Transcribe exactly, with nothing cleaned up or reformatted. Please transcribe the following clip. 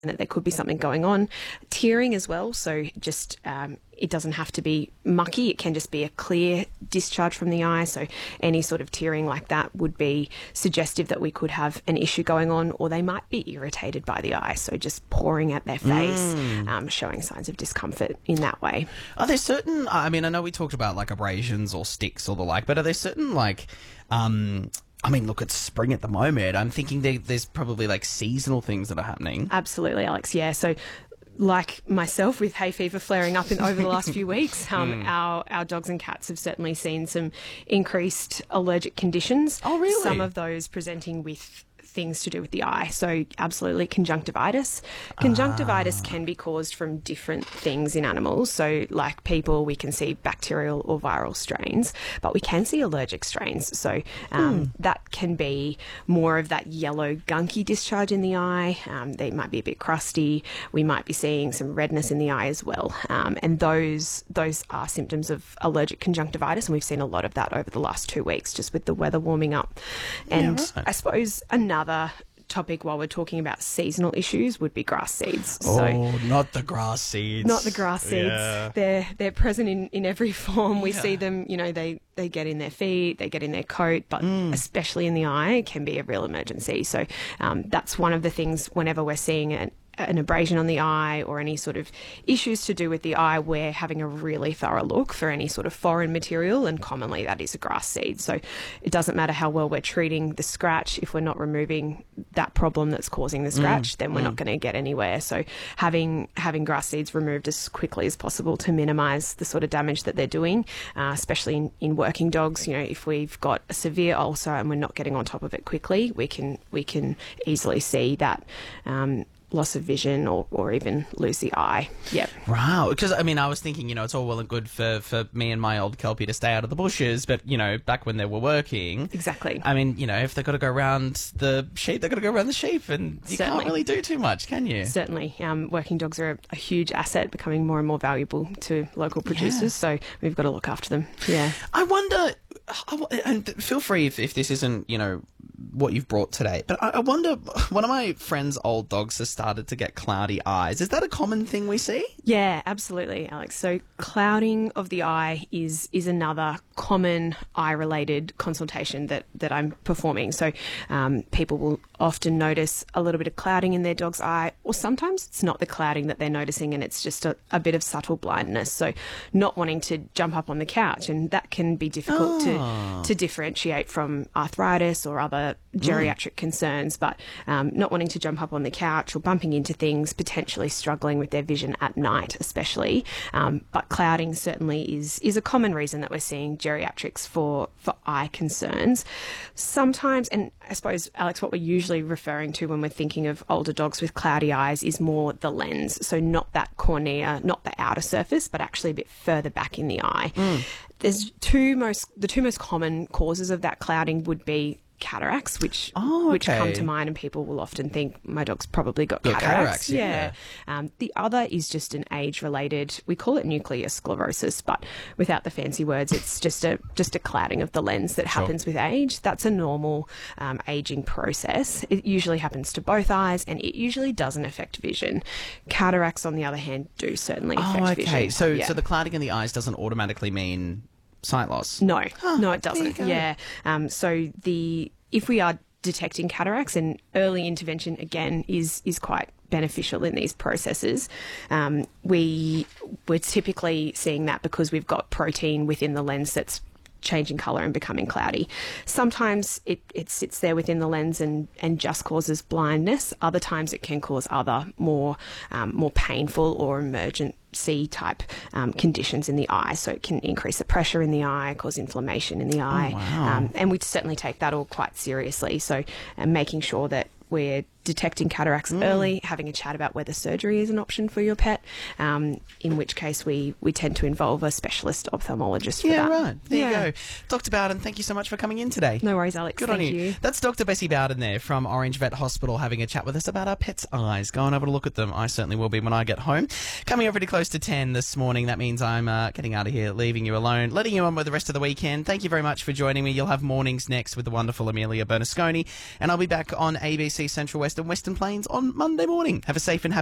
that there could be something going on. Tearing as well, so just um, it doesn't have to be mucky, it can just be a clear discharge from the eye, so any sort of tearing like that would be suggestive that we could have an issue going on, or they might be irritated by the eye, so just pouring at their face, mm. um, showing signs of discomfort in that way. Are there certain, I mean, I know we talked about like abrasions or sticks or the like, but are there certain like... Um, I mean, look, it's spring at the moment. I'm thinking there, there's probably like seasonal things that are happening. Absolutely, Alex. Yeah. So, like myself with hay fever flaring up in over the last few weeks, um, mm. our our dogs and cats have certainly seen some increased allergic conditions. Oh, really? Some of those presenting with things to do with the eye. So absolutely conjunctivitis. Conjunctivitis ah. can be caused from different things in animals. So like people, we can see bacterial or viral strains, but we can see allergic strains. So um, mm. that can be more of that yellow gunky discharge in the eye. Um, they might be a bit crusty. We might be seeing some redness in the eye as well. Um, and those those are symptoms of allergic conjunctivitis. And we've seen a lot of that over the last two weeks just with the weather warming up. And yeah, right. I suppose another Another topic while we're talking about seasonal issues would be grass seeds. Oh, so, not the grass seeds. Not the grass seeds. Yeah. They're they're present in, in every form. We yeah. see them, you know, they, they get in their feet, they get in their coat, but mm. especially in the eye, it can be a real emergency. So um, that's one of the things whenever we're seeing an an abrasion on the eye or any sort of issues to do with the eye, we're having a really thorough look for any sort of foreign material, and commonly that is a grass seed. So it doesn't matter how well we're treating the scratch. If we're not removing that problem that's causing the scratch, mm. then we're mm. not going to get anywhere. So having having grass seeds removed as quickly as possible to minimise the sort of damage that they're doing, uh, especially in, in working dogs. You know, if we've got a severe ulcer and we're not getting on top of it quickly, we can we can easily see that um, loss of vision or, or even lose the eye. Yep. Wow. Because, I mean, I was thinking, you know, it's all well and good for, for me and my old Kelpie to stay out of the bushes, but, you know, back when they were working... Exactly. I mean, you know, if they've got to go around the sheep, they've got to go around the sheep, and you Certainly. can't really do too much, can you? Certainly. Um, working dogs are a, a huge asset, becoming more and more valuable to local producers, yeah. so we've got to look after them. Yeah. I wonder... And feel free if, if this isn't, you know, what you've brought today, but I, I wonder, one of my friend's old dogs has started to get cloudy eyes. Is that a common thing we see? Yeah, absolutely, Alex. So clouding of the eye is is another common eye-related consultation that, that I'm performing. So um, people will often notice a little bit of clouding in their dog's eye, or sometimes it's not the clouding that they're noticing and it's just a, a bit of subtle blindness. So not wanting to jump up on the couch, and that can be difficult oh. to, to differentiate from arthritis or other geriatric mm. concerns, but um, not wanting to jump up on the couch or bumping into things, potentially struggling with their vision at night especially. Um, but clouding certainly is is a common reason that we're seeing geriatrics for, for eye concerns. Sometimes, and I suppose, Alex, what we're usually referring to when we're thinking of older dogs with cloudy eyes is more the lens, so not that cornea, not the outer surface, but actually a bit further back in the eye. Mm. There's two most, the two most common causes of that clouding would be cataracts, which oh, okay. which come to mind, and people will often think my dog's probably got, got cataracts. cataracts yeah. yeah. Um, the other is just an age-related, we call it nuclear sclerosis, but without the fancy words, it's just a just a clouding of the lens that sure. happens with age. That's a normal um, aging process. It usually happens to both eyes, and it usually doesn't affect vision. Cataracts, on the other hand, do certainly affect oh, okay. vision. So, yeah. so the clouding in the eyes doesn't automatically mean sight loss? No, huh, no, it doesn't. Yeah. Um, so the if we are detecting cataracts, and early intervention again is is quite beneficial in these processes. Um, we we're typically seeing that because we've got protein within the lens that's changing colour and becoming cloudy. Sometimes it, it sits there within the lens and, and just causes blindness. Other times it can cause other more um, more painful or emergency type um, conditions in the eye. So it can increase the pressure in the eye, cause inflammation in the eye. Oh, wow. um, and we certainly take that all quite seriously. So uh, making sure that we're detecting cataracts mm. early, having a chat about whether surgery is an option for your pet, um, in which case we, we tend to involve a specialist ophthalmologist for yeah, that. Yeah, right. There yeah. you go. Doctor Bowden, thank you so much for coming in today. No worries, Alex. Good Thank on you. you. That's Doctor Bessie Bowden there from Orange Vet Hospital having a chat with us about our pets' eyes. Go and have a look at them. I certainly will be when I get home. Coming up pretty close to ten this morning. That means I'm uh, getting out of here, leaving you alone, letting you on with the rest of the weekend. Thank you very much for joining me. You'll have mornings next with the wonderful Amelia Bernasconi, and I'll be back on A B C East, Central, West and Western Plains on Monday morning. Have a safe and happy